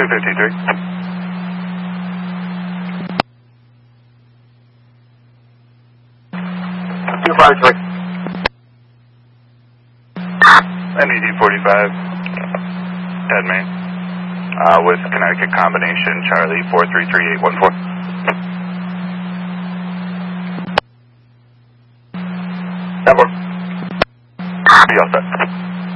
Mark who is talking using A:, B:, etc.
A: 253. 253. NDD 45, Ted Main, with Connecticut combination, Charlie 433814. Number. Be all set.